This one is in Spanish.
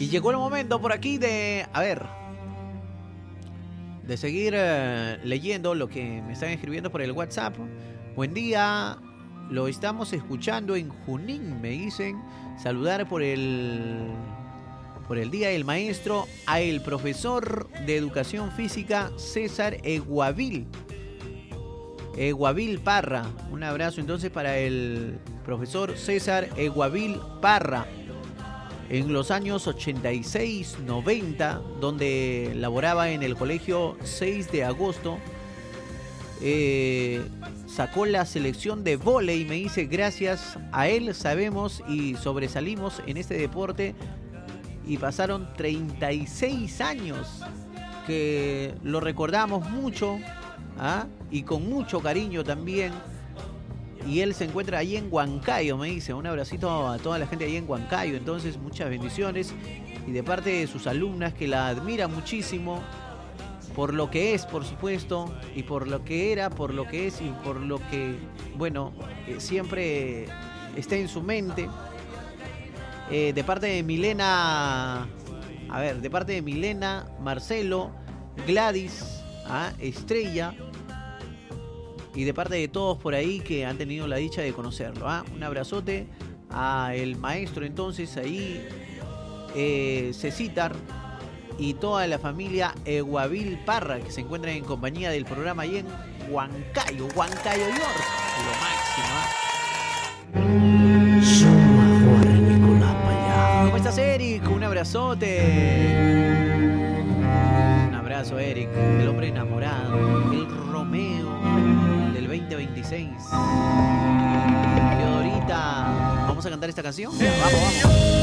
Y llegó el momento por aquí de, a ver, de seguir leyendo lo que me están escribiendo por el WhatsApp. Buen día, lo estamos escuchando en Junín, me dicen. Saludar por el Día del Maestro a el profesor de Educación Física César Eguavil Parra. Un abrazo entonces para el profesor César Eguavil Parra. En los años 86-90, donde laboraba en el colegio 6 de agosto, sacó la selección de vóley. Me dice, gracias a él sabemos y sobresalimos en este deporte. Y pasaron 36 años que lo recordamos mucho, ¿ah? Y con mucho cariño también. Y él se encuentra allí en Huancayo, me dice. Un abracito a toda la gente allí en Huancayo. Entonces, muchas bendiciones. Y de parte de sus alumnas que la admiran muchísimo por lo que es, por supuesto, y por lo que era, por lo que es y por lo que, bueno, siempre está en su mente. De parte de Milena, de parte de Milena, Marcelo, Gladys, Estrella, y de parte de todos por ahí que han tenido la dicha de conocerlo. Un abrazote a el maestro entonces ahí, Cecitar, y toda la familia Eguavil Parra, que se encuentran en compañía del programa ahí en Huancayo, York. Lo máximo. ¿Cómo estás, Eric? Un abrazote. Un abrazo, Eric. El hombre enamorado. El Romeo del 2026. Teodorita. ¿Vamos a cantar esta canción? Vamos.